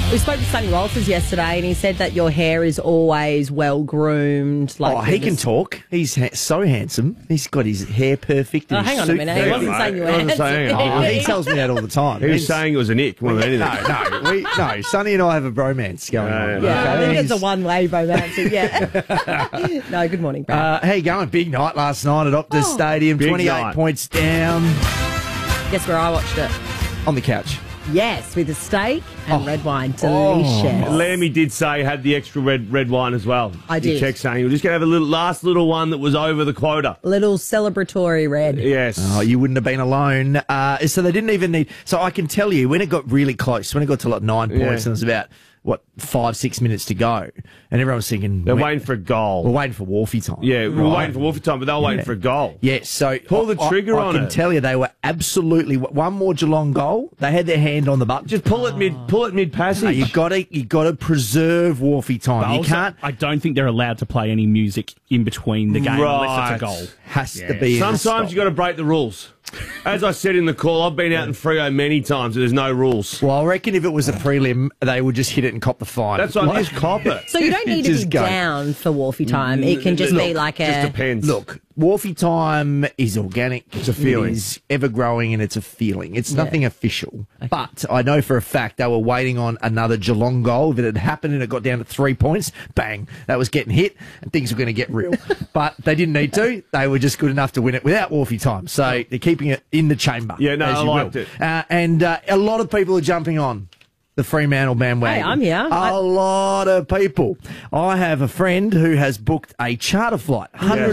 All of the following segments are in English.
We spoke to Sonny Walters yesterday, and he said that your hair is always well groomed. He can talk. He's so handsome. He's got his hair perfect. Oh, hang on a minute. He wasn't saying you were handsome. He tells me that all the time. He was saying it was an ick more than anything. No. Sonny and I have a bromance going on. Yeah, I think it's a one-way romance. Yeah. No, good morning, Brad. How you going? Big night last night at Optus Stadium. 28 points down. Guess where I watched it? On the couch. Yes, with a steak and red wine. Delicious. Lammy did say he had the extra red wine as well. I did. He checked saying we're just going to have a last little one that was over the quota. Little celebratory red. Yes. Oh, you wouldn't have been alone. So they didn't even need... So I can tell you, when it got really close, when it got to like 9 points and it was about... 5-6 minutes to go, and everyone was thinking they're waiting for a goal. We're waiting for Wolfie time. Yeah, we're waiting for Wolfie time, but they were waiting for a goal. Yeah, so pull the trigger on it. I can tell you, they were absolutely one more Geelong goal. They had their hand on the button. Just pull it mid passage. No, you got to preserve Wolfie time. But you also, can't. I don't think they're allowed to play any music in between the game unless it's a goal. Has to be. Sometimes you got to break the rules. As I said in the call, I've been out in Freo many times, so there's no rules. Well, I reckon if it was a prelim, they would just hit it and cop the fine. That's what just cop it. So you don't need to be down for Wolfie time. It can just be like a... Just depends. Look, Wolfie time is organic. It's a feeling. It is ever-growing, and it's a feeling. It's nothing official. Okay. But I know for a fact they were waiting on another Geelong goal. If it had happened and it got down to 3 points, bang, that was getting hit, and things were going to get real. But they didn't need to. They were just good enough to win it without Wolfie time. So they're keeping it in the chamber. Yeah, no, I liked it. And a lot of people are jumping on the Fremantle bandwagon. Hey, I'm here. A lot of people. I have a friend who has booked a charter flight,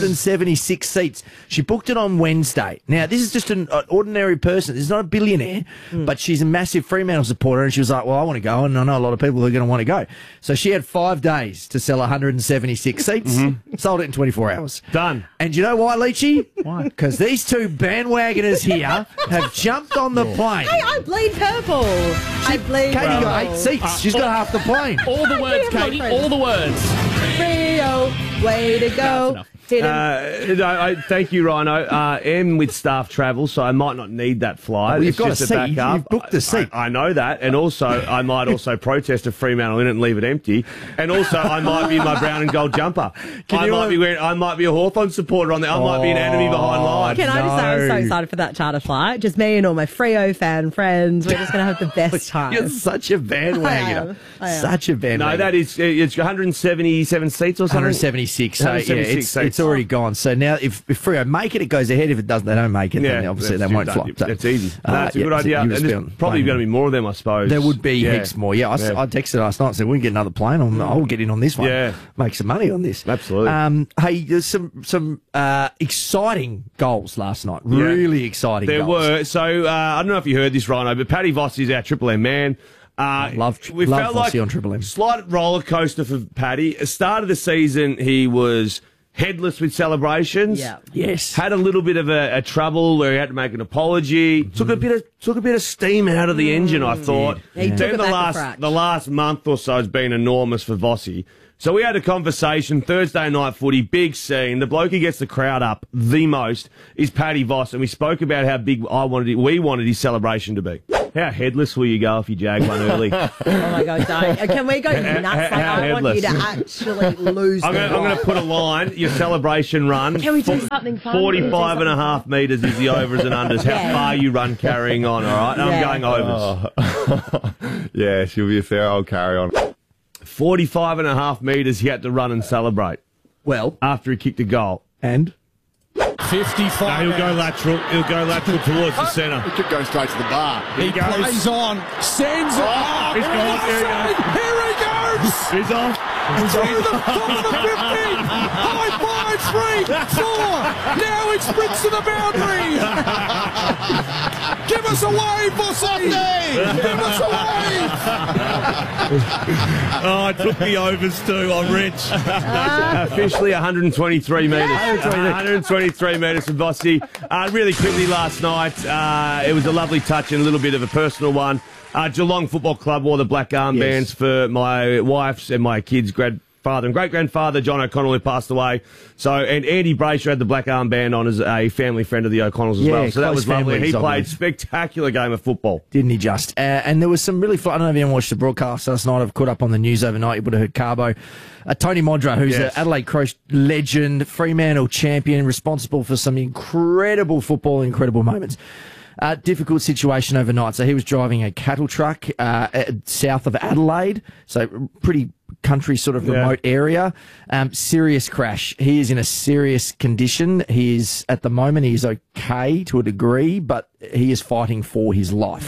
176 seats. She booked it on Wednesday. Now, this is just an ordinary person. She's not a billionaire, but she's a massive Fremantle supporter, and she was like, well, I want to go, and I know a lot of people who are going to want to go. So she had 5 days to sell 176 seats, sold it in 24 hours. Done. And you know why, Leachy? Why? Because these two bandwagoners here have jumped on the plane. Hey, I bleed purple. I bleed Katie got 8 seats. She's got half the plane. All the words, Katie. All the words. Freo, way to go. Thank you, Rhino. I'm with staff travel, so I might not need that flight. Well, it's got just a a seat. backup. You've booked the seat. I know that, and also I might also protest a Fremantle in it and leave it empty, and also I might be in my brown and gold jumper. I might be a Hawthorn supporter on there. I might be an enemy behind lines. Can I just say I'm so excited for that charter flight? Just me and all my Freo fan friends. We're just going to have the best time. You're such a bandwagoner. I am. Such a bandwagoner. No, that is it's 177 seats or something. 176. So 176 yeah, it's already gone. So now if Freo make it goes ahead. If it doesn't, they don't make it. Then obviously they won't fly. So, it's easy. That's a good idea. And there's probably going to be more of them, I suppose. There would be heaps more. Yeah, I texted last night and said we can get another plane. I'll get in on this one. Yeah, make some money on this. Absolutely. Hey, there's some exciting goals last night. Really exciting. There goals. were. So I don't know if you heard this, Rhino, but Paddy Voss is our Triple M man. Love Vossi on Triple M. Slight roller coaster for Paddy. At the start of the season, he was headless with celebrations. Yeah. Yes. Had a little bit of a trouble where he had to make an apology. Took a bit of steam out of the engine, I thought. He took Then it back the last month or so has been enormous for Vossi. So we had a conversation, Thursday night footy, big scene. The bloke who gets the crowd up the most is Paddy Voss, and we spoke about how big we wanted his celebration to be. How headless will you go if you jag one early? Oh my God, don't. Can we go nuts? Like, I want you to actually lose I'm going to put a line, your celebration run. Can we do something fun? 45.5 metres is the overs and unders. How far you run carrying on, all right? I'm going overs. Yeah, she'll be a fair old carry on. 45.5 metres he had to run and celebrate. Well, after he kicked a goal. And? 55. No, he'll go lateral. He'll go lateral towards the centre. He could go straight to the bar. He plays on. Sends it. He's gone. Here he goes. He's off. To the top of the 50. High 5, 3, 4. Now it sprints to the boundary. Give us a wave, Vossi. Give us a wave. Oh, I took the overs too. I'm rich. Officially 123 metres. 123 metres from Vossi. Really quickly last night, it was a lovely touch and a little bit of a personal one. Geelong Football Club wore the black armbands for my wife's and my kids' grandfather and great-grandfather, John O'Connell, who passed away. So, and Andy Brayshaw had the black armband on as a family friend of the O'Connells as well. So that was lovely. He played spectacular game of football. Didn't he just? And there was some really fun. I don't know if anyone watched the broadcast last night. I've caught up on the news overnight. You would have heard Carbo. Tony Modra, who's an Adelaide Crows legend, Fremantle champion, responsible for some incredible football, incredible moments. Difficult situation overnight. So he was driving a cattle truck south of Adelaide, so pretty country sort of remote area. Serious crash. He is in a serious condition. He is, at the moment, he's okay to a degree, but he is fighting for his life.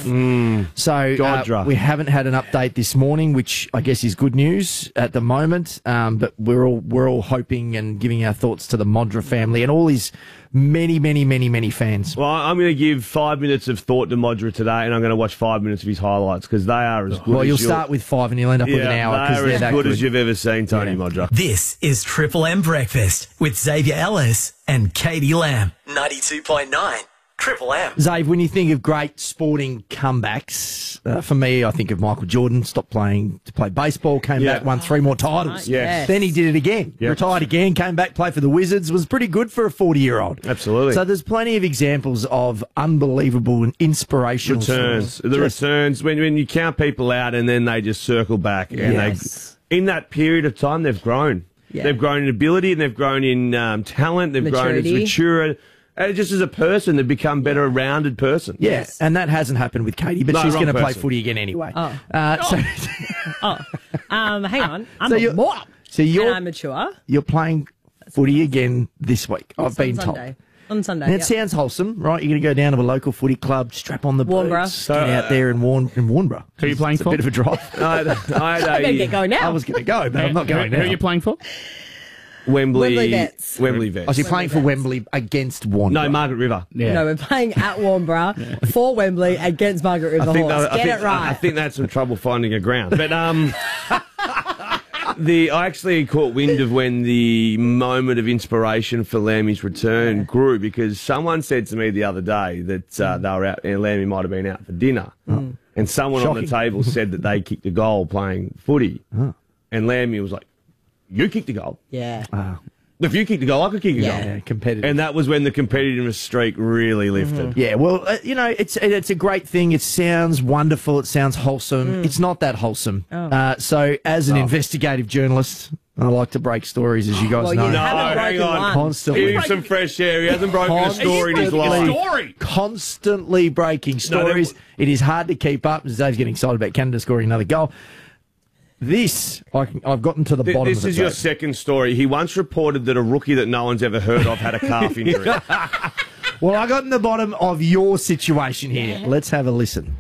So we haven't had an update this morning, which I guess is good news at the moment. But we're all hoping and giving our thoughts to the Modra family and all his many fans. Well, I'm going to give 5 minutes of thought to Modra today, and I'm going to watch 5 minutes of his highlights because they are as good. Well, you'll start with 5 and you'll end up with an hour because they're as good as you've ever seen, Tony Modra. This is Triple M Breakfast with Xavier Ellis and Katie Lamb. 92.9 Triple M. Zave, when you think of great sporting comebacks, for me, I think of Michael Jordan. Stopped playing to play baseball, came back, won 3 more titles. Yes. Then he did it again. Retired again, came back, played for the Wizards. Was pretty good for a 40-year-old. Absolutely. So there's plenty of examples of unbelievable and inspirational returns. Returns, when you count people out and then they just circle back. And they, in that period of time, they've grown. Yeah. They've grown in ability and they've grown in talent. They've grown in maturity. And just as a person, they've become better, a rounded person. Yes, and that hasn't happened with Katie, but she's going to play footy again anyway. Hang on. I'm I'm mature. You're playing footy again this week. I've been told. On Sunday. And it sounds wholesome, right? You're going to go down to a local footy club, strap on the boots, get out there in Warnborough. Who are you playing for? A bit of a drive. I'm going to get going now. I was going to go, but I'm not going now. Who are you playing for? Wembley Vets. Wembley Vets. I was playing for Wembley against Warnborough. No, Margaret River. Yeah. No, we're playing at Warnborough for Wembley against Margaret River Horse. Get it right. I think they had some trouble finding a ground. But I actually caught wind of when the moment of inspiration for Lammy's return grew, because someone said to me the other day that they were out, and Lammy might have been out for dinner, and someone on the table said that they kicked a goal playing footy, and Lammy was like, "You kicked a goal." Yeah. If you kicked a goal, I could kick a goal. Yeah, competitive. And that was when the competitiveness streak really lifted. Yeah, well, it's a great thing. It sounds wonderful. It sounds wholesome. It's not that wholesome. So as an investigative journalist, I like to break stories, as you guys know. No, hang on. Constantly. Give him some fresh air. He hasn't broken a story in his life. Constantly breaking stories. It is hard to keep up. Dave's getting excited about Canada scoring another goal. I've gotten to the bottom of it. This is your second story. He once reported that a rookie that no one's ever heard of had a calf injury. Well, I got in the bottom of your situation here. Let's have a listen.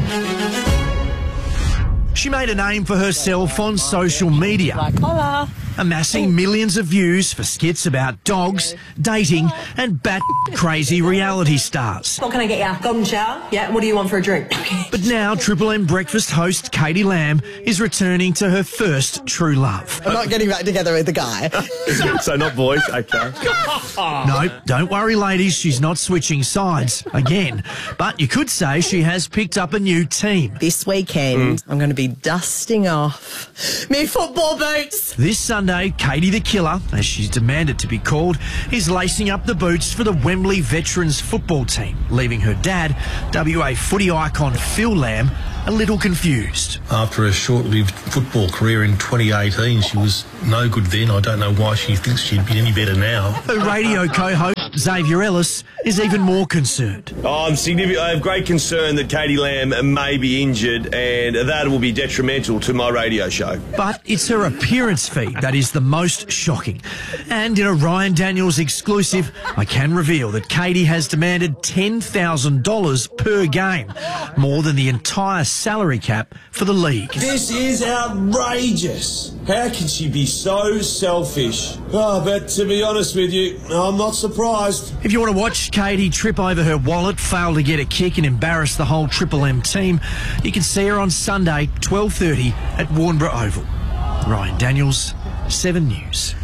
She made a name for herself on social media, amassing millions of views for skits about dogs, dating, and bat-crazy reality stars. What can I get you? Golden shower? Yeah, what do you want for a drink? But now Triple M breakfast host Katie Lamb is returning to her first true love. I'm not getting back together with the guy. So not boys, okay. No, don't worry, ladies, she's not switching sides again. But you could say she has picked up a new team. This weekend, I'm going to be dusting off me football boots. This Sunday, Katie the Killer, as she's demanded to be called, is lacing up the boots for the Wembley Veterans football team, leaving her dad, WA footy icon Phil Lamb, a little confused. After a short-lived football career in 2018, she was no good then. I don't know why she thinks she'd be any better now. Her radio co-host, Xavier Ellis, is even more concerned. I have great concern that Katie Lamb may be injured, and that will be detrimental to my radio show. But it's her appearance fee that is the most shocking. And in a Ryan Daniels exclusive, I can reveal that Katie has demanded $10,000 per game, more than the entire salary cap for the league. This is outrageous. How can she be so selfish? Oh, but to be honest with you, I'm not surprised. If you want to watch Katie trip over her wallet, fail to get a kick and embarrass the whole Triple M team, you can see her on Sunday, 12:30 at Warnborough Oval. Ryan Daniels, 7 News.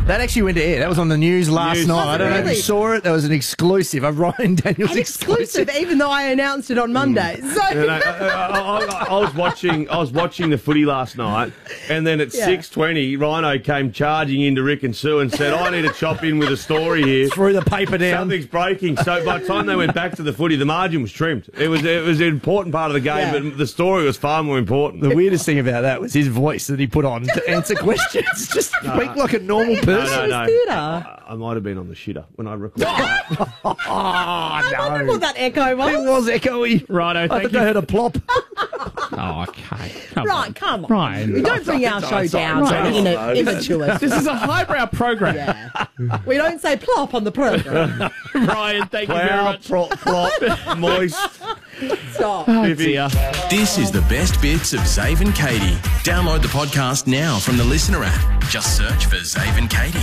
That actually went to air. That was on the news last night. I don't know if Really? you saw it. That was an exclusive. A Ryan Daniels An exclusive, even though I announced it on Monday. So I was watching the footy last night, and then at 6:20, Rhino came charging into Rick and Sue and said, "I need to chop in with a story here." Threw the paper down. Something's breaking. So by the time they went back to the footy, the margin was trimmed. It was an important part of the game, but the story was far more important. The weirdest thing about that was his voice that he put on to answer questions. Just speak like a normal person. No. I might have been on the shitter when I recorded. I wonder what that echo was. It was echoey. Righto, I thank think you. I heard a plop. Oh, okay. Come Come on. Ryan. We don't bring our show down to immature. This is a highbrow program. Yeah. We don't say plop on the program. Ryan, thank you very much. Plop, moist. Stop. Oh, dear. This is the best bits of Zave and Katie. Download the podcast now from the Listener app. Just search for Zave and Katie.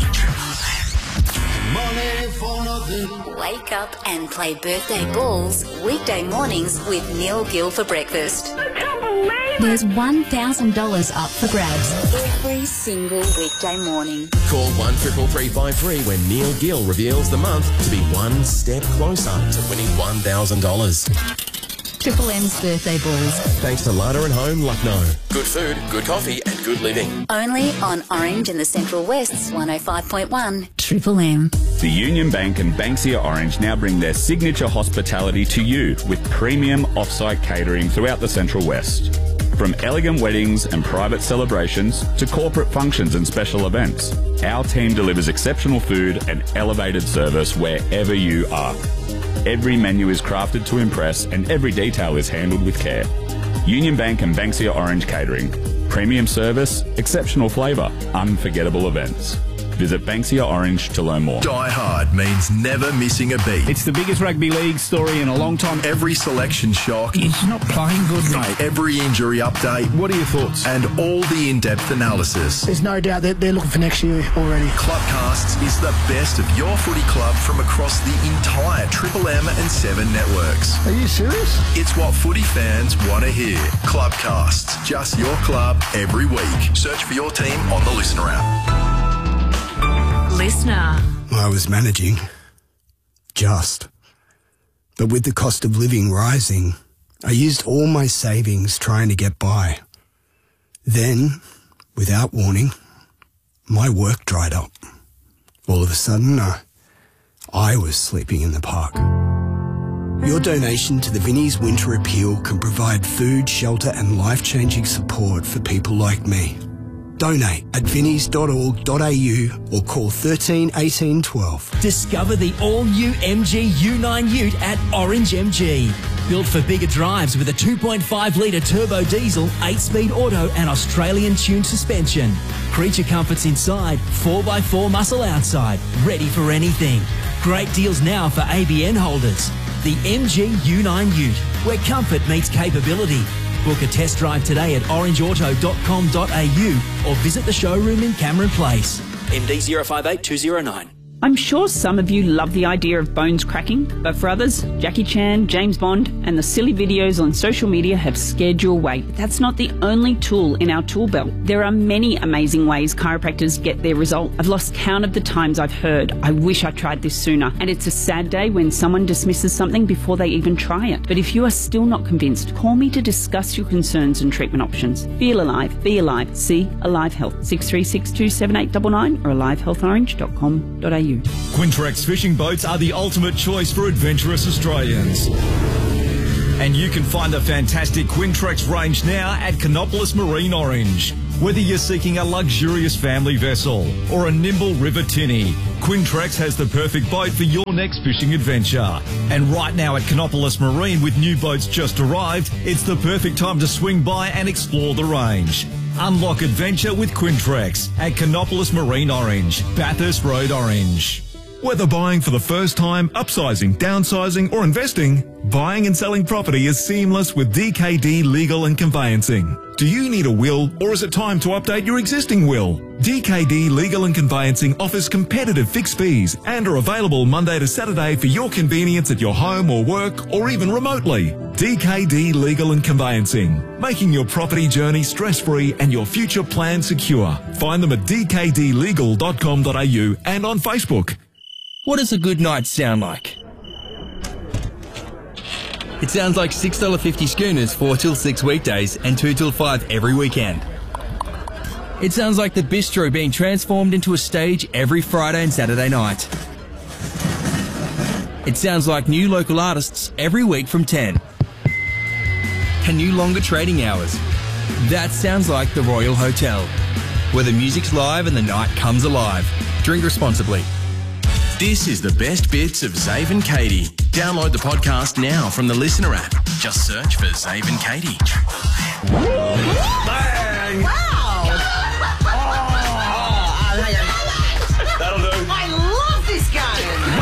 Wake up and play birthday balls weekday mornings with Neil Gill for breakfast. I can't believe it. There's $1,000 up for grabs every single weekday morning. Call 133353 when Neil Gill reveals the month to be one step closer to winning $1,000. Triple M's birthday balls. Thanks to Lada and Home Lucknow. Good food, good coffee and good living. Only on Orange and the Central West's 105.1 Triple M. The Union Bank and Banksia Orange now bring their signature hospitality to you with premium off-site catering throughout the Central West. From elegant weddings and private celebrations to corporate functions and special events, our team delivers exceptional food and elevated service wherever you are. Every menu is crafted to impress and every detail is handled with care. Union Bank and Banksia Orange Catering. Premium service, exceptional flavour, unforgettable events. Visit Banksia Orange to learn more. Die Hard means never missing a beat. It's the biggest rugby league story in a long time. Every selection shock. He's not playing good, mate. Every injury update. What are your thoughts? And all the in-depth analysis. There's no doubt that they're looking for next year already. Clubcasts is the best of your footy club from across the entire Triple M and 7 networks. Are you serious? It's what footy fans want to hear. Clubcasts. Just your club every week. Search for your team on the Listener app. Listener. I was managing. Just. But with the cost of living rising, I used all my savings trying to get by. Then, without warning, my work dried up. All of a sudden, I was sleeping in the park. Your donation to the Vinnie's Winter Appeal can provide food, shelter and life-changing support for people like me. Donate at vinnies.org.au or call 13 18 12. Discover the all-new MG U9 Ute at Orange MG. Built for bigger drives with a 2.5-litre turbo diesel, 8-speed auto and Australian-tuned suspension. Creature comforts inside, 4x4 muscle outside, ready for anything. Great deals now for ABN holders. The MG U9 Ute, where comfort meets capability. Book a test drive today at orangeauto.com.au or visit the showroom in Cameron Place. MD 058209. I'm sure some of you love the idea of bones cracking, but for others, Jackie Chan, James Bond, and the silly videos on social media have scared you away. But that's not the only tool in our tool belt. There are many amazing ways chiropractors get their result. I've lost count of the times I've heard, I wish I tried this sooner. And it's a sad day when someone dismisses something before they even try it. But if you are still not convinced, call me to discuss your concerns and treatment options. Feel alive, be alive, see Alive Health, 63627899 or alivehealthorange.com.au. Quintrex fishing boats are the ultimate choice for adventurous Australians. And you can find the fantastic Quintrex range now at Canopolis Marine Orange. Whether you're seeking a luxurious family vessel or a nimble river tinny, Quintrex has the perfect boat for your next fishing adventure. And right now at Canopolis Marine, with new boats just arrived, it's the perfect time to swing by and explore the range. Unlock adventure with Quintrex at Canopolis Marine Orange, Bathurst Road Orange. Whether buying for the first time, upsizing, downsizing or investing, Buying and selling property is seamless with DKD Legal and Conveyancing. Do you need a will, or is it time to update your existing will? DKD Legal and Conveyancing offers competitive fixed fees and are available Monday to Saturday for your convenience at your home or work, or even remotely. DKD Legal and Conveyancing, making your property journey stress-free and your future plan secure. Find them at dkdlegal.com.au and on Facebook. What does a good night sound like? It sounds like $6.50 schooners 4 till 6 weekdays and 2 till 5 every weekend. It sounds like the bistro being transformed into a stage every Friday and Saturday night. It sounds like new local artists every week from 10. And new longer trading hours. That sounds like the Royal Hotel, where the music's live and the night comes alive. Drink responsibly. This is the best bits of Zave and Katie. Download the podcast now from the Listener app. Just search for Zave and Katie. Bang! Wow! That'll do. I love this game!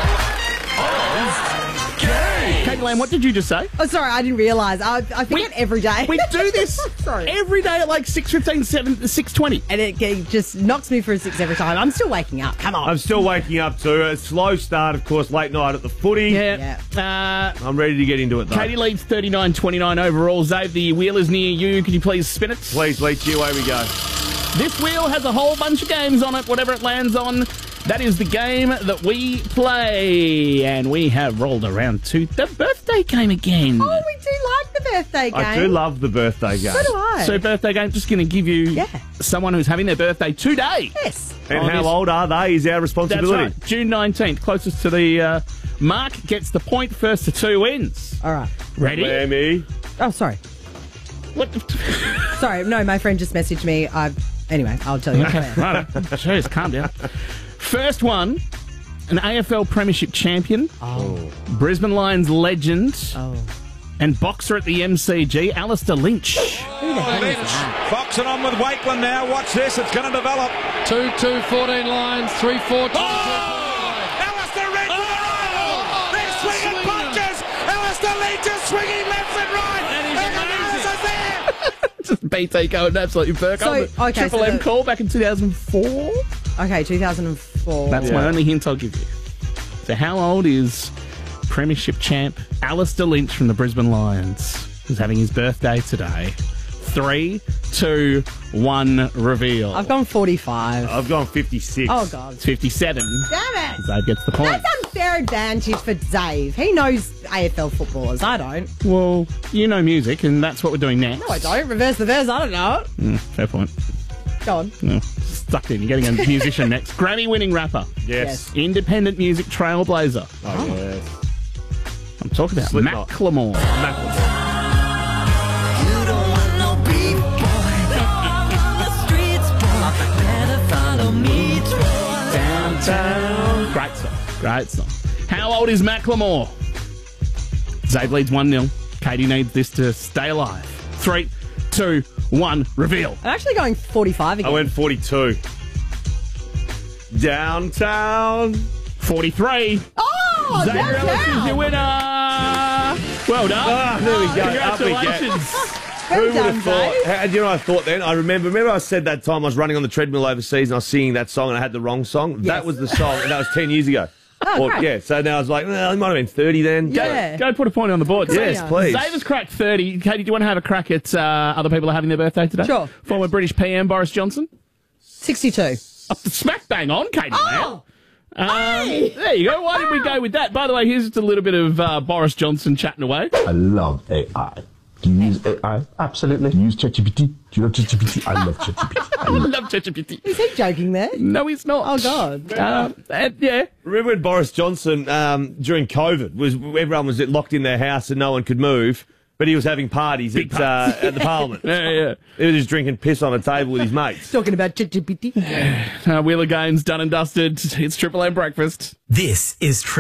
Katie Lamb, what did you just say? Oh, sorry, I didn't realise. I forget every day. We do this Sorry. every day at like 6:15, 6:20. And it just knocks me for a six every time. I'm still waking up. Come on. I'm still waking up too. A slow start, of course, late night at the footy. Yeah. I'm ready to get into it, though. Katie leads 39-29 overall. Zave, the wheel is near you. Could you please spin it? Please, Leachy, away we go. This wheel has a whole bunch of games on it. Whatever it lands on, that is the game that we play. And we have rolled around to the birthday game again. Oh, we do like the birthday game. I do love the birthday game. So do I. So birthday game, just going to give you someone who's having their birthday today. Yes. And how old are they is our responsibility. That's right. June 19th, closest to the mark, gets the point. First to 2 wins. All right. Ready? Mammy. Oh, sorry. What? Sorry, no, my friend just messaged me. Anyway, I'll tell you. Okay, right. Jeez, calm down. First one, an AFL Premiership champion. Oh. Brisbane Lions legend. Oh. And boxer at the MCG, Alistair Lynch. Who the hell is that? Boxing on with Wakeland now. Watch this. It's going to develop. 2-2, 14 Lions. 3-4. Alistair Lynch with the rifle. They're swinging punches. Alistair Lynch is swinging left and right. And he's amazing. Just BT going absolutely berk. Triple M call back in 2004. Okay, 2004. That's my only hint I'll give you. So how old is Premiership champ Alistair Lynch from the Brisbane Lions, who's having his birthday today? 3, 2, 1, reveal. I've gone 45. I've gone 56. Oh, God. It's 57. Damn it. Zave gets the point. That's unfair advantage for Dave. He knows AFL footballers. I don't. Well, you know music, and that's what we're doing next. No, I don't. Reverse the verse. I don't know it. Fair point. Go on. No, stuck in. You're getting a musician next. Grammy-winning rapper. Yes. Independent music trailblazer. Oh, yes. I'm talking about Slipknot. Macklemore. Downtown. Great song. Great song. How old is Macklemore? Zave leads 1-0. Katie needs this to stay alive. 3, 2, 1, reveal. I'm actually going 45 again. I went 42. Downtown. 43. Oh, Zave Ellis is your winner. Well done. Ah, there we go. Up we get. Congratulations. Who would done, have thought? Dave. You know what I thought then? I remember I said that time I was running on the treadmill overseas and I was singing that song and I had the wrong song. Yes. That was the song and that was 10 years ago. Great. So now I was like, well, he might have been 30 then. Yeah. Go put a point on the board. Yes, please. Zave has cracked 30. Katie, do you want to have a crack at other people having their birthday today? Sure. Former British PM Boris Johnson. 62. Up the smack bang on, Katie. Oh! Hey! There you go. Why did we go with that? By the way, here's just a little bit of Boris Johnson chatting away. I love AI. Do you use AI? Absolutely. Do you use ChatGPT? Do you love ChatGPT? I love ChatGPT. I love ChatGPT. Is he joking there? No, he's not. Oh, God. Yeah. Remember when Boris Johnson, during COVID, everyone was locked in their house and no one could move, but he was having parties at the Parliament. Yeah. He was just drinking piss on a table with his mates. Talking about ChatGPT. Wheeler Games done and dusted. It's Triple M Breakfast. This is